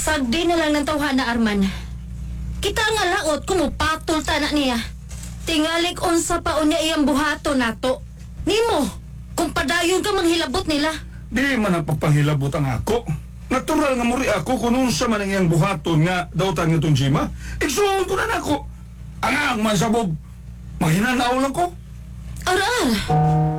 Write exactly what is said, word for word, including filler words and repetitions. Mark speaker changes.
Speaker 1: Sagdi na lang ng tawhana, Arman. Kita nga laot kumupatol ta na niya. Tingalik unsa pa unya iyang buhato nato. Nimo, kung padayon ka manghilabot nila.
Speaker 2: Di man ang pagpanghilabot ang ako. Natural nga muri ako kung unsa man ang iyang buhaton nga dautan nga itong Jima. Igsuon ko na nako. Ang ang man sabog. Mahinanaw lang ko.
Speaker 1: Aral,